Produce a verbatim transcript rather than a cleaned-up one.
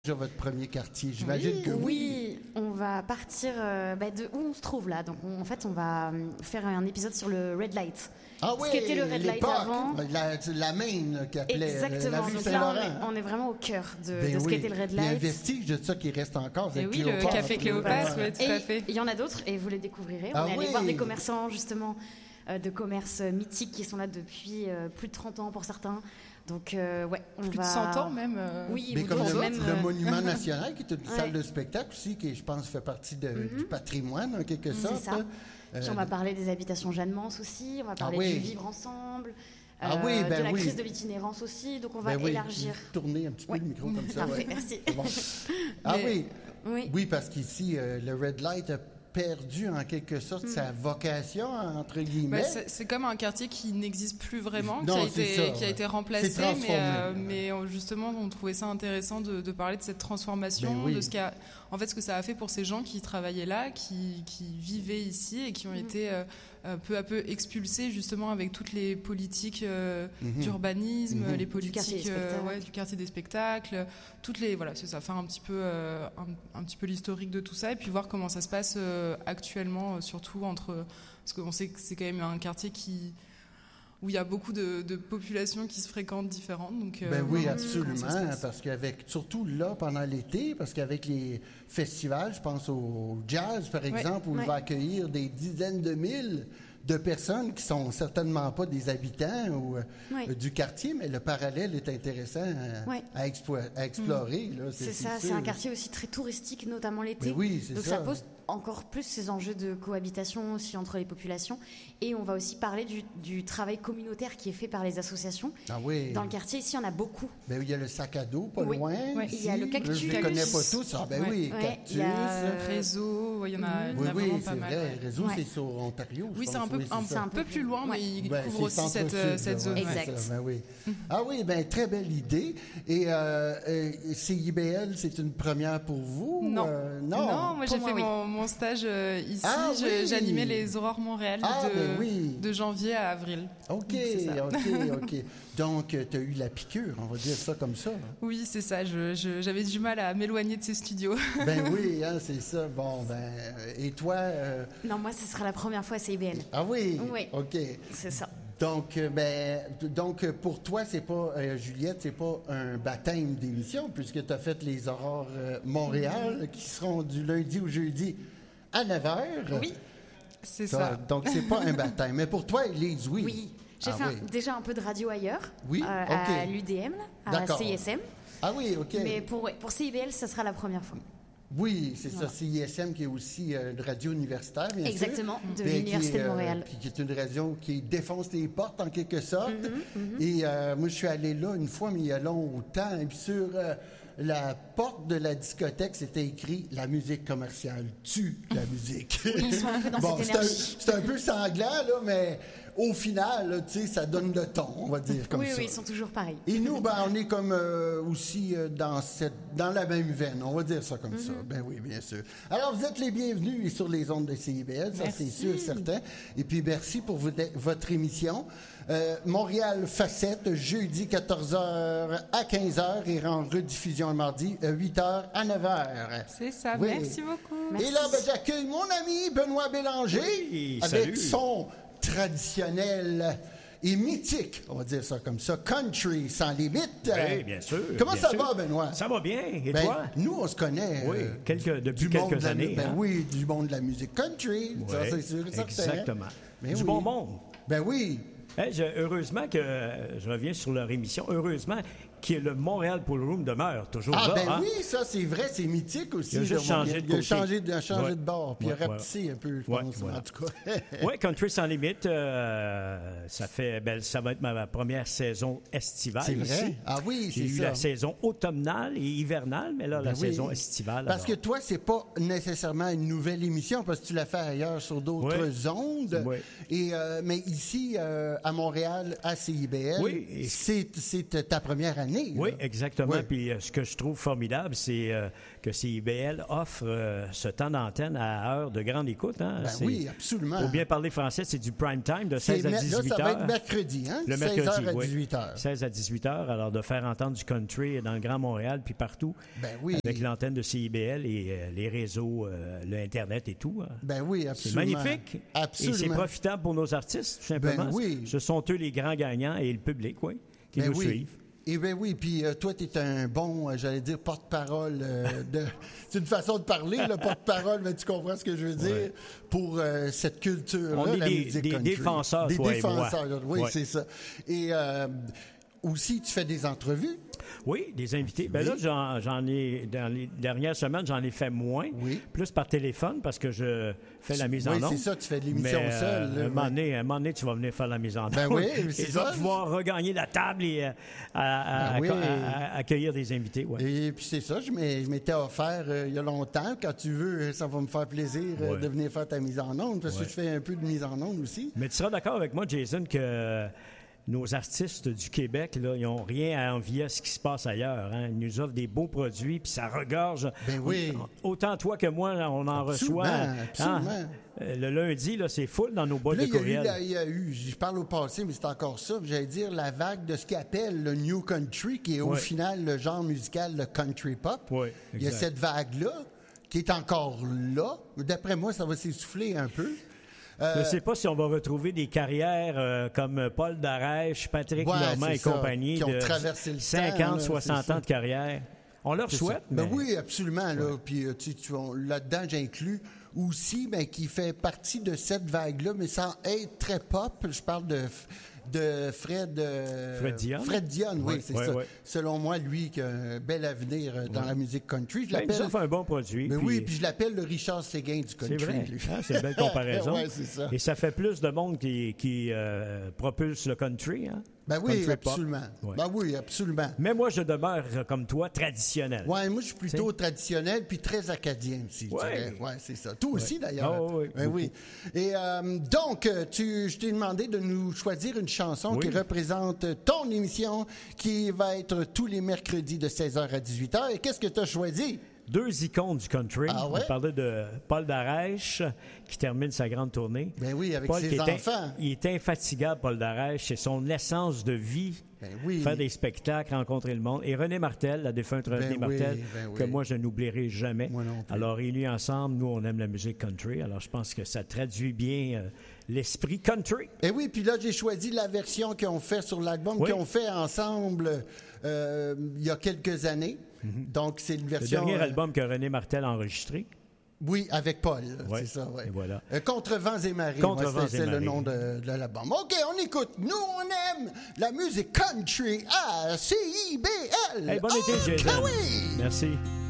Sur votre premier quartier, j'imagine oui, que oui. Oui, on va partir euh, bah, de où on se trouve là. Donc on, en fait, on va euh, faire un épisode sur le Red Light. Ah oui, ce qu'était le Red Light avant. La, la Maine qui appelait Exactement. la rue Donc Saint-Laurent. là, on est, on est vraiment au cœur de, ben de ce oui. qu'était le Red Light. Il y a un vestige de ça qui reste encore. Et oui, Cléopâtre, le café Cléopâtre, oui, tout et à fait. Il y en a d'autres et vous les découvrirez. Ah on est oui. allé voir des commerçants justement euh, de commerce mythiques qui sont là depuis euh, plus de trente ans pour certains. Donc, euh, ouais, on plus va... de cent ans même. Euh... Oui, mais comme le, même, le euh... Monument National, qui est une ouais. salle de spectacle aussi, qui, je pense, fait partie de, mm-hmm. du patrimoine, en quelque sorte. C'est ça. Euh, Puis on va parler des habitations Jeanne-Mance aussi, on va parler ah oui. du vivre ensemble, ah euh, oui, ben de la oui. crise de l'itinérance aussi, donc on va ben élargir. Oui. Tourner un petit peu ouais. le micro comme ça. Parfait, ouais. merci. Bon. Ah Mais... oui. oui, oui, parce qu'ici, euh, le Red Light a perdu en quelque sorte mm. sa vocation, entre guillemets. Ben, c'est, c'est comme un quartier qui n'existe plus vraiment, non, qui, a été, ça, qui a été remplacé, mais, euh, mais justement on trouvait ça intéressant de, de parler de cette transformation, ben oui. de ce qu'a, en fait, ce que ça a fait pour ces gens qui travaillaient là, qui, qui vivaient ici et qui ont mm. été euh, euh, peu à peu expulsés justement avec toutes les politiques euh, mm-hmm. d'urbanisme, mm-hmm. les politiques du quartier, euh, ouais, du quartier des spectacles, toutes les voilà, c'est ça, faire un petit peu euh, un, un petit peu l'historique de tout ça et puis voir comment ça se passe euh, actuellement, euh, surtout entre parce qu'on sait que c'est quand même un quartier qui où il y a beaucoup de, de populations qui se fréquentent différentes. Donc, ben euh, oui, absolument, parce qu'avec, surtout là, pendant l'été, parce qu'avec les festivals, je pense au jazz, par exemple, ouais. où ouais. il va accueillir des dizaines de mille de personnes qui sont certainement pas des habitants ou, oui. euh, du quartier, mais le parallèle est intéressant à, oui. à, expo- à explorer. Mmh. Là, c'est, c'est, c'est ça, sûr. C'est un quartier aussi très touristique, notamment l'été. Mais oui, c'est Donc ça. ça pose encore plus ces enjeux de cohabitation aussi entre les populations. Et on va aussi parler du, du travail communautaire qui est fait par les associations. Ah oui. Dans le quartier, ici, il y en a beaucoup. Ben, il y a le sac à dos, pas oui. loin. Oui. Ici. Il y a le cactus. Je ne les connais pas tous. Ah ben ouais. oui, ouais. cactus. Il y a le réseau, il y en a, mmh. il y en a oui, vraiment oui, pas c'est mal. Vrai. Le réseau, ouais. c'est sur Ontario. Oui, je c'est pense. un peu, oui, c'est un, c'est un peu plus loin, mais il ben, couvre aussi cette, euh, cette zone. Exact. Ben, oui. Ah oui, ben très belle idée. Et euh, euh, C I B L, c'est une première pour vous? Non. Euh, non. non, moi pour j'ai moi, fait oui. mon, mon stage euh, ici. Ah, je, oui. J'animais les Aurores Montréal ah, de, ben oui. de janvier à avril. OK, OK, OK. Donc, tu as eu la piqûre, on va dire ça comme ça. Hein? Oui, c'est ça. Je, je, j'avais du mal à m'éloigner de ces studios. Ben oui, hein, c'est ça. Bon, ben, et toi? Euh... Non, moi, ce sera la première fois à C I B L. Ah oui? Oui. OK. C'est ça. Donc, ben, donc, pour toi, c'est pas, euh, Juliette, c'est pas un baptême d'émission, puisque tu as fait les Aurores euh, Montréal, qui seront du lundi au jeudi à neuf heures. Oui, c'est ça. ça. Donc, c'est pas un baptême. Mais pour toi, Élise, oui. Oui. J'ai ah, fait oui. un, déjà un peu de radio ailleurs, oui? euh, okay. à l'U D M, à D'accord. C I S M. Ah oui, OK. Mais pour, pour C I B L, ça sera la première fois. Oui, c'est voilà. ça, C I S M qui est aussi euh, une radio universitaire, bien Exactement, sûr. de Bien, l'Université est, de Montréal. Euh, puis qui est une radio qui défonce les portes en quelque sorte. Mm-hmm, mm-hmm. Et euh, moi, je suis allé là une fois, mais il y a longtemps. Et puis sur euh, la porte de la discothèque, c'était écrit « La musique commerciale tue la musique ». Oui, ils sont un peu dans bon, cette c'est énergie. Un, c'est un peu sanglant, là, mais... Au final, tu sais, ça donne le ton, on va dire comme oui, ça. Oui, ils sont toujours pareils. Et nous, ben, on est comme euh, aussi euh, dans cette, dans la même veine, on va dire ça comme mm-hmm. ça. Ben oui, bien sûr. Alors, vous êtes les bienvenus sur les ondes de C I B L, ça merci. c'est sûr, certain. Et puis, merci pour vous, votre émission. Euh, Montréal Facette, jeudi quatorze heures à quinze heures et en rediffusion le mardi huit heures à neuf heures. C'est ça, oui. Merci beaucoup. Merci. Et là, ben, j'accueille mon ami Benoît Bélanger oui, avec salut. son traditionnel et mythique, on va dire ça comme ça, country sans limite. Oui, bien sûr. Comment bien ça sûr. va, Benoît? Ça va bien. Et ben, toi? Nous, on se connaît. Oui, euh, quelques, depuis du quelques monde années. De la, ben hein? oui, du monde de la musique country. Oui, ça, c'est sûr et certain. exactement. Ben du oui. bon monde. Ben oui. Hey, je, heureusement que, euh, je reviens sur leur émission, heureusement que le Montréal Pool Room demeure toujours ah, là. Ah, ben hein? oui, ça, c'est vrai, c'est mythique aussi. Il a juste changé de Il a côté. changé de, changé ouais. de bord, puis ouais, il a rapetissé ouais. un peu, je ouais, pense, voilà. en tout cas. Oui, Country sans limite, euh, ça fait, ben, ça va être ma, ma première saison estivale. C'est vrai? Ici. Ah oui, c'est J'ai eu ça. la saison automnale et hivernale, mais là, ben la oui. saison estivale. Parce alors. que toi, c'est pas nécessairement une nouvelle émission, parce que tu l'as fait ailleurs sur d'autres oui. ondes. Oui. Et, euh, mais ici, euh, à Montréal, à C I B L, oui. c'est, c'est ta première année. années. Oui, là. exactement. Oui. Puis euh, ce que je trouve formidable, c'est euh, que C I B L offre euh, ce temps d'antenne à heure de grande écoute. Hein? Ben C'est, oui, absolument. pour bien parler français, c'est du prime time de C'est seize à me- dix-huit là, ça va heures. être mercredi, hein? Le mercredi, seize heures à oui. dix-huit heures. seize à dix-huit heures, alors de faire entendre du country dans le Grand Montréal, puis partout, Ben oui. avec l'antenne de C I B L et euh, les réseaux, euh, l'Internet et tout. Hein. Ben oui, C'est absolument. magnifique. Absolument. Et c'est profitable pour nos artistes, tout simplement. Ben oui. Ce sont eux les grands gagnants et le public, oui, qui Ben nous oui. suivent. Et ben oui, puis euh, toi, tu es un bon, euh, j'allais dire, porte-parole euh, de... C'est une façon de parler, le porte-parole, mais tu comprends ce que je veux dire, Ouais. pour euh, cette culture-là, On est la des- musique des country. défenseurs, Des toi et moi. défenseurs, oui, Ouais. c'est ça. Et euh, aussi, tu fais des entrevues. Oui, des invités. Ben Oui. là, j'en, j'en ai, dans les dernières semaines, j'en ai fait moins. Oui. Plus par téléphone parce que je fais la mise Oui, en onde. c'est ça, tu fais de l'émission Mais, seule, euh, là, un, moment ouais. donné, un moment donné, tu vas venir faire la mise en onde. Ben oui, et c'est tu vas ça. pouvoir regagner la table et euh, à, à- Ben oui. à- à accueillir des invités. Ouais. Et puis c'est ça, je m'ai- je m'étais offert euh, il y a longtemps. Quand tu veux, ça va me faire plaisir euh, Ouais. de venir faire ta mise en onde, parce que Ouais. je fais un peu de mise en onde aussi. Mais tu seras d'accord avec moi, Jason, que nos artistes du Québec, là, ils n'ont rien à envier à ce qui se passe ailleurs. Hein. Ils nous offrent des beaux produits, puis ça regorge. Ben oui. Autant toi que moi, on en Absolument, reçoit. hein. absolument. Euh, Le lundi, là, c'est full dans nos boîtes Là, de il y, a eu, courriel. la- il y a eu, je parle au passé, mais c'est encore ça, j'allais dire la vague de ce qu'ils appellent le New Country, qui est au Ouais. final le genre musical, le country pop. Oui, Il y a exact. cette vague-là qui est encore là. D'après moi, ça va s'essouffler un peu. Je ne sais pas si on va retrouver des carrières euh, comme Paul Darèche, Patrick Ouais, Normand c'est et ça, compagnie qui ont de traversé le temps, cinquante, là, soixante c'est ans ça. de carrière. On leur C'est souhaite, ça. Ben mais oui, absolument. Là. Puis euh, tu sais, tu- on- là-dedans, j'inclus aussi, ben, qui fait partie de cette vague-là, mais sans être très pop. Je parle de, de Fred... euh, Fred Dion. Fred Dion, oui, Ouais, c'est ouais, ça. ouais. Selon moi, lui, qui a un bel avenir euh, dans la musique country. Je ben, il nous l'appelle... offre un bon produit. Ben puis- oui, puis je l'appelle le Richard Séguin du country. C'est vrai. lui. Hein, c'est une belle comparaison. Ouais, c'est ça. Et ça fait plus de monde qui, qui euh, propulse le country. Hein? Ben oui, Country pop. absolument. Ouais. Ben oui, absolument. Mais moi, je demeure, euh, comme toi, traditionnel. Ouais, moi, je suis plutôt traditionnel puis très acadien aussi. je Ouais. dirais. Ouais, c'est ça. Toi aussi, d'ailleurs. Ah, oui, Ben oui. Et euh, donc, euh, tu, je t'ai demandé de nous choisir une chanson Oui. qui représente ton émission qui va être tous les mercredis de seize heures à dix-huit heures. Et qu'est-ce que tu as choisi? Deux icônes du country. Ah ouais? On parlait de Paul Darèche, qui termine sa grande tournée. Ben oui, avec Paul ses qui est in- enfants. il est infatigable, Paul Darèche. C'est son essence de vie. Ben oui. Faire des spectacles, rencontrer le monde. Et René Martel, la défunte René oui, Martel, ben oui. que moi, je n'oublierai jamais. Moi non plus. Alors, réunis ensemble, nous, on aime la musique country. Alors, je pense que ça traduit bien euh, l'esprit country. Et oui, puis là, j'ai choisi la version qu'ils ont fait sur l'album, Oui. qu'ils ont fait ensemble euh, il y a quelques années. Donc, c'est une Le version... dernier euh, album que René Martel a enregistré. Oui, avec Paul, Ouais, c'est ça, oui. et voilà. Contre vents et marées, Contre ouais, vents c'est, et c'est le marées. nom de, de l'album. OK, on écoute. Nous, on aime la musique country à C I B L. Hey, bon été, Oh, Jason. que oui! Merci.